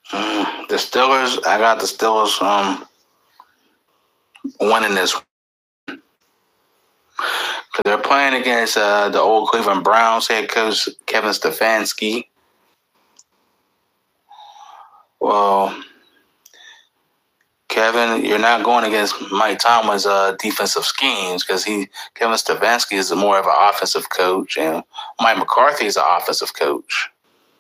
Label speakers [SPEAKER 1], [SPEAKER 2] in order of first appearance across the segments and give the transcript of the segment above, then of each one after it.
[SPEAKER 1] The Steelers. I got the Steelers winning this because they're playing against the old Cleveland Browns head coach Kevin Stefanski. Well, Kevin, you're not going against Mike Tomlin's defensive schemes because Kevin Stefanski is more of an offensive coach, and Mike McCarthy is an offensive coach.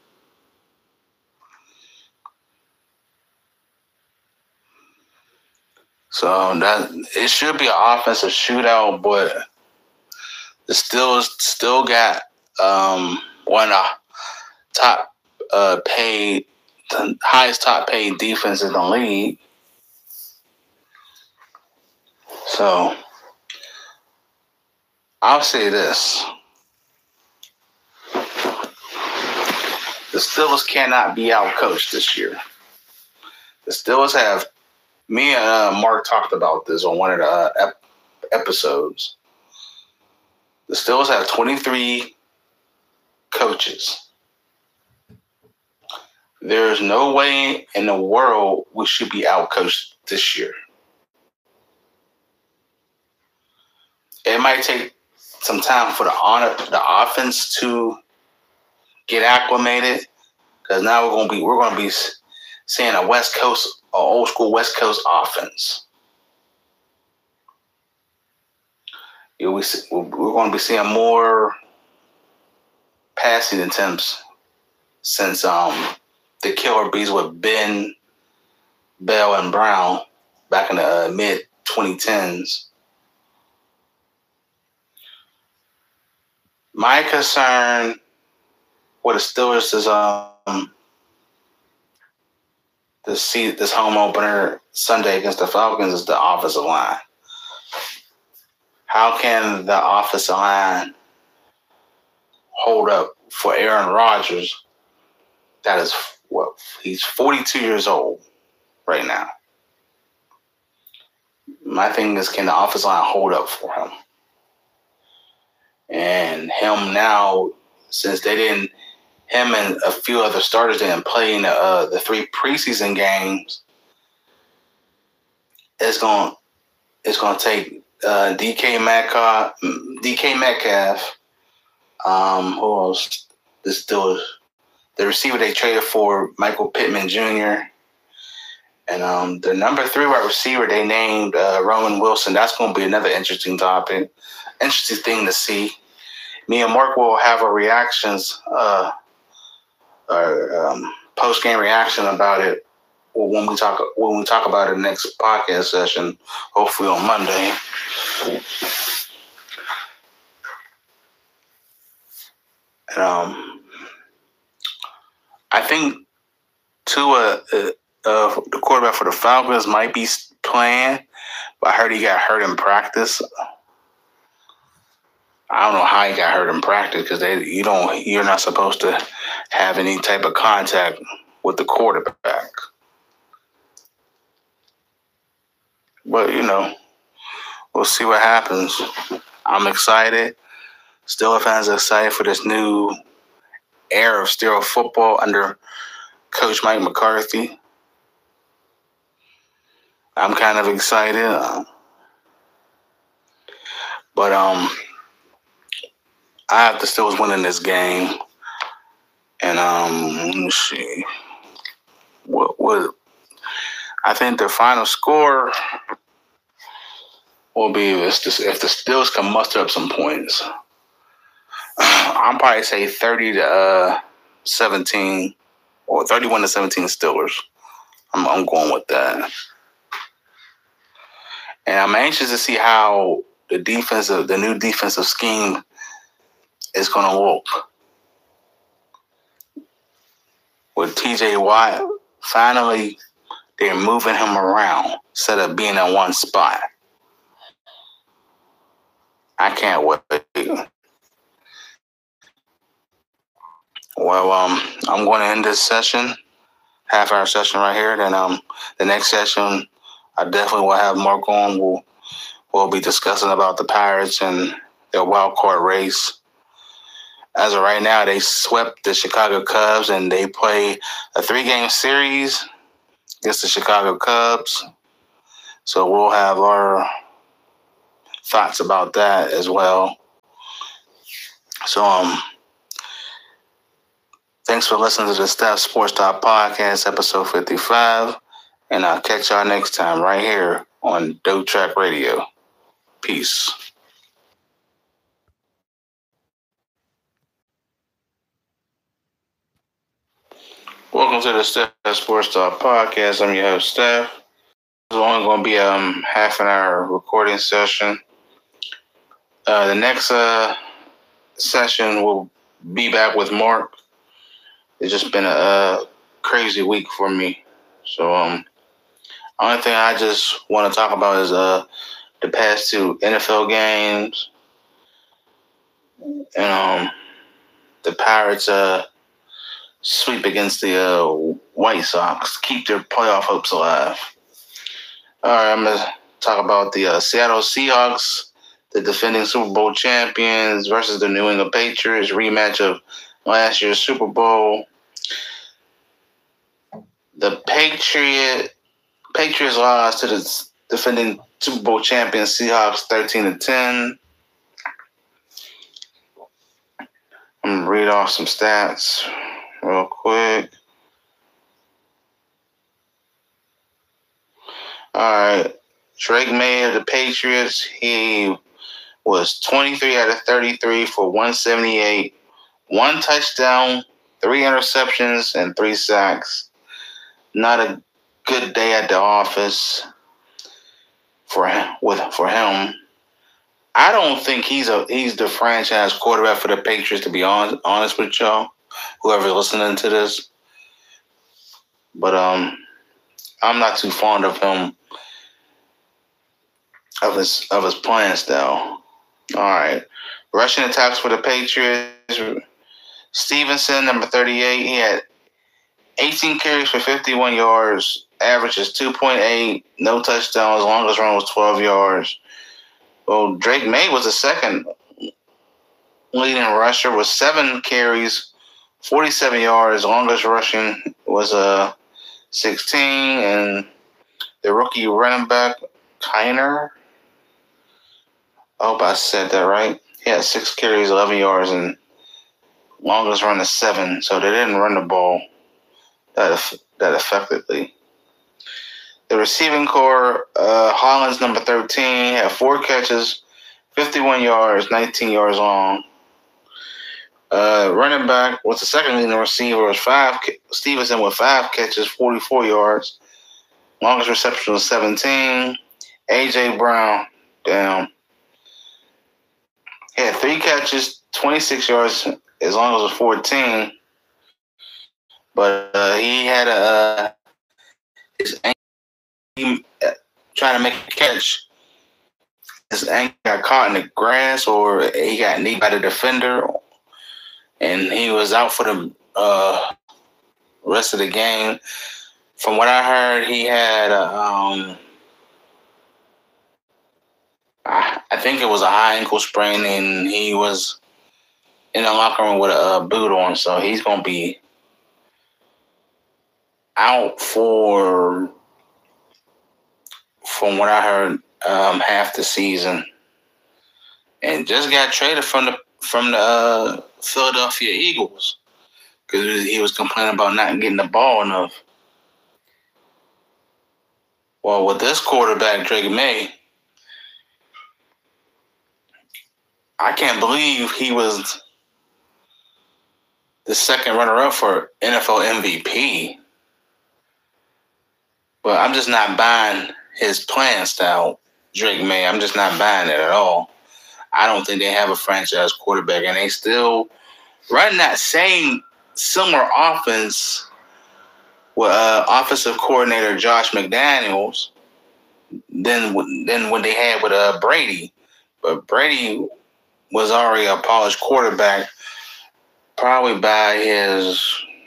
[SPEAKER 1] So that it should be an offensive shootout, but the Steelers still got one of top paid, the highest top paid defense in the league. So I'll say this. The Steelers cannot be outcoached this year. The Steelers have, me and Mark talked about this on one of the episodes. The Steelers have 23 coaches. There's no way in the world we should be outcoached this year. It might take some time for the offense to get acclimated, because now we're going to be seeing a old school West Coast offense. We're going to be seeing more passing attempts since the killer bees with Ben, Bell, and Brown back in the mid 2010s. My concern with the Steelers is this home opener Sunday against the Falcons is the offensive line. How can the offensive line hold up for Aaron Rodgers? That is he's 42 years old right now. My thing is, can the offensive line hold up for him? And him now, since him and a few other starters didn't play in the 3 preseason games, it's going to take DK Metcalf, who else? The receiver they traded for, Michael Pittman Jr., and the number 3 wide receiver they named Roman Wilson. That's going to be another interesting thing to see. Me and Mark will have our reactions, post-game reaction about it when we talk about it next podcast session, hopefully on Monday. And I think Tua, the quarterback for the Falcons, might be playing, but I heard he got hurt in practice. I don't know how he got hurt in practice because you're not supposed to have any type of contact with the quarterback. But we'll see what happens. I'm excited. Steelers fans are excited for this new era of Steelers football under Coach Mike McCarthy. I'm kind of excited. But I have the Steelers winning this game. And let me see. What I think the final score will be if the Steelers can muster up some points. I'll probably say 30-17 or 31-17 Steelers. I'm going with that. And I'm anxious to see how the new defensive scheme is going to look. With TJ Watt, finally, they're moving him around instead of being in one spot. I can't wait. Well, I'm going to end this session, half-hour session right here. Then the next session, I definitely will have Mark on. We'll be discussing about the Pirates and their wild card race. as of right now, they swept the Chicago Cubs, and they play a 3-game series against the Chicago Cubs. So we'll have our thoughts about that as well. So, thanks for listening to the Steph Sports Talk Podcast, episode 55. And I'll catch y'all next time right here on Dope Track Radio. Peace. Welcome to the Steph Sports Talk Podcast. I'm your host, Steph. It's only going to be a half an hour recording session. The next session will be back with Mark. It's just been a crazy week for me. So, only thing I just want to talk about is the past 2 NFL games. And the Pirates sweep against the White Sox, keep their playoff hopes alive. All right, I'm going to talk about the Seattle Seahawks, the defending Super Bowl champions, versus the New England Patriots, rematch of last year's Super Bowl. The Patriots lost to the defending Super Bowl champions Seahawks 13-10. I'm going to read off some stats real quick. All right. Drake May of the Patriots, he was 23 out of 33 for 178, 1 touchdown, 3 interceptions, and 3 sacks. Not a good day at the office for him. I don't think he's the franchise quarterback for the Patriots, to be honest with y'all, whoever's listening to this. But I'm not too fond of him, of his playing style. All right. Rushing attacks for the Patriots. Stevenson, number 38, he had 18 carries for 51 yards. Average is 2.8. No touchdowns. Longest run was 12 yards. Well, Drake May was the second leading rusher with 7 carries, 47 yards. Longest rushing was 16. And the rookie running back, Kiner, I hope I said that right. He had 6 carries, 11 yards, and longest run is 7. So they didn't run the ball that effectively. The receiving core, Hollins, number 13, had 4 catches, 51 yards, 19 yards long. Running back was the second leading receiver, was Stevenson with 5 catches, 44 yards. Longest reception was 17. A.J. Brown, down. He had 3 catches, 26 yards, as long as it was 14. But he had his ankle, trying to make a catch. His ankle got caught in the grass, or he got kneed by the defender, and he was out for the rest of the game. From what I heard, he had I think it was a high ankle sprain, and he was in the locker room with a boot on, so he's going to be out for, from what I heard, half the season, and just got traded from the Philadelphia Eagles because he was complaining about not getting the ball enough. Well, with this quarterback, Drake May, I can't believe he was the second runner-up for NFL MVP. But I'm just not buying his playing style, Drake May. I'm just not buying it at all. I don't think they have a franchise quarterback, and they still run that same similar offense with offensive coordinator Josh McDaniels than what they had with Brady. But Brady was already a polished quarterback, probably by his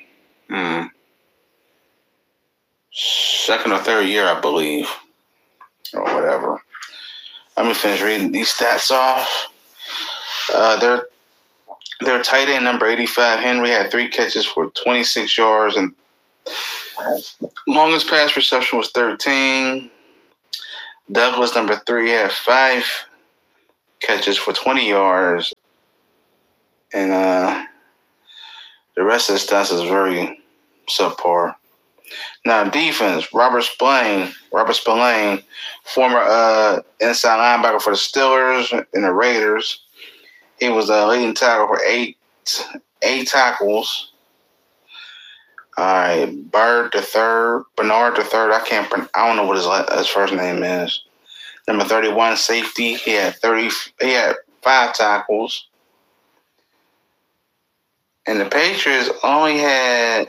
[SPEAKER 1] second or third year, I believe, or whatever. Let me finish reading these stats off. Their Their tight end, number 85, Henry, had 3 catches for 26 yards, and longest pass reception was 13. Douglas, number 3, had 5 catches for 20 yards. And the rest of the stats is very subpar. Now, defense, Robert Spillane, former inside linebacker for the Steelers and the Raiders. He was a leading tackle for eight tackles. All right, Bernard III. I don't know what his first name is. Number 31, safety. He had 5 tackles. And the Patriots only had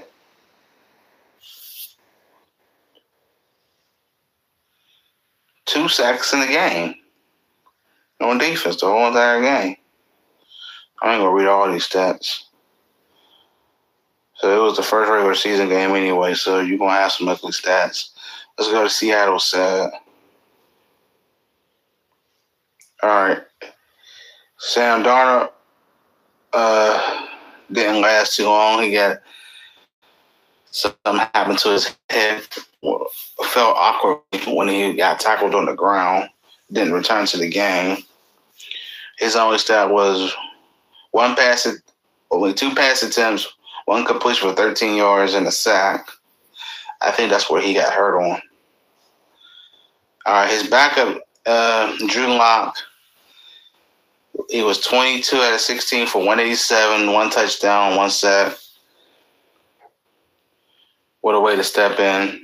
[SPEAKER 1] two sacks in the game on defense the whole entire game. I ain't gonna read all these stats. So it was the first regular season game anyway, so you're gonna have some ugly stats. Let's go to Seattle's side. All right. Sam Darnold didn't last too long. He got something happened to his head. Felt awkward when he got tackled on the ground. Didn't return to the game. His only stat was only 2 pass attempts, 1 completion for 13 yards and a sack. I think that's where he got hurt on. All right, his backup, Drew Lock, he was 22 out of 16 for 187, 1 touchdown, 1 sack. What a way to step in.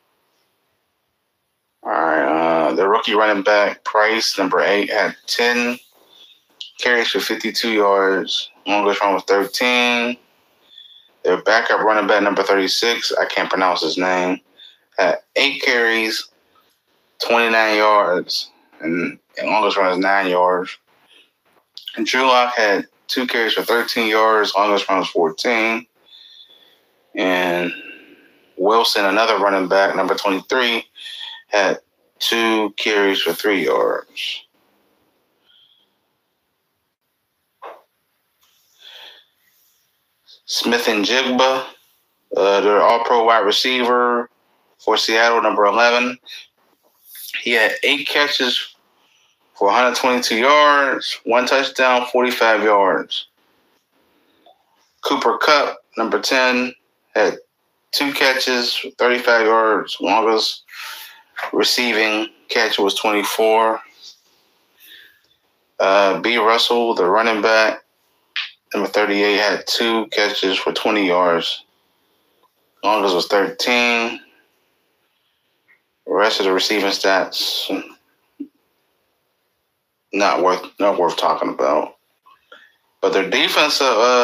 [SPEAKER 1] All right, the rookie running back, Price, number 8, had 10 carries for 52 yards. Longest run was 13. Their backup running back, number 36, I can't pronounce his name, had 8 carries, 29 yards, and longest run is 9 yards. And Drew Lock had 2 carries for 13 yards, longest run was 14. And Wilson, another running back, number 23, had 2 carries for 3 yards. Smith and Jigba, their all-pro wide receiver for Seattle, number 11. He had 8 catches for 122 yards, 1 touchdown, 45 yards. Cooper Kupp, number 10, had 2 catches, 35 yards. Longest receiving catch was 24. B. Russell, the running back, number 38, had 2 catches for 20 yards. Longest was 13. The rest of the receiving stats not worth talking about. But their defense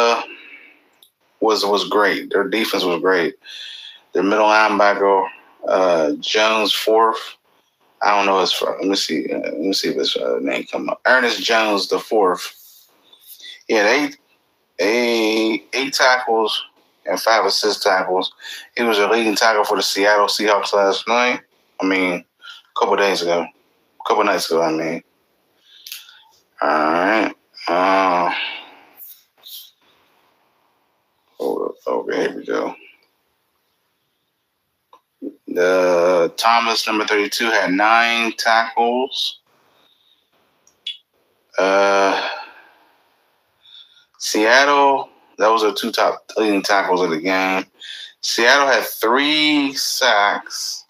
[SPEAKER 1] was great. Their defense was great. Their middle linebacker, Jones, 4th. I don't know his. Let me see if his name come up. Ernest Jones, the 4th. He had 8 tackles and 5 assist tackles. He was a leading tackle for the Seattle Seahawks last night. A couple nights ago. All right. Here we go. The Thomas, number 32, had 9 tackles. Seattle, that was their 2 top leading tackles of the game. Seattle had 3 sacks.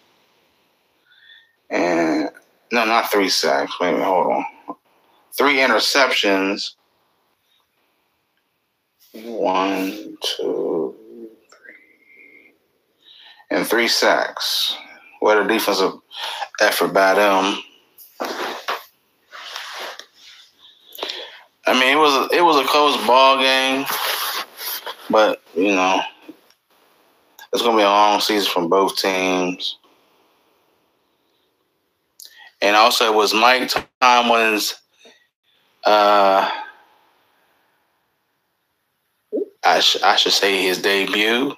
[SPEAKER 1] And no, not 3 sacks. Wait a minute, hold on. 3 interceptions. 1, 2, 3. And 3 sacks. What a defensive effort by them. I mean, it was a close ball game, but it's gonna be a long season from both teams. And also, it was Mike Tomlin's. I should say his debut.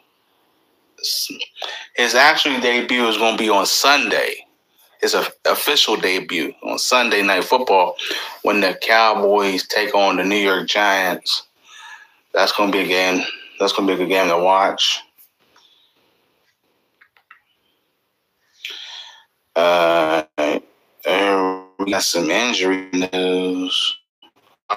[SPEAKER 1] His actual debut is going to be on Sunday. His official debut on Sunday Night Football when the Cowboys take on the New York Giants. That's gonna be a game. That's gonna be a good game to watch. And we got some injury news.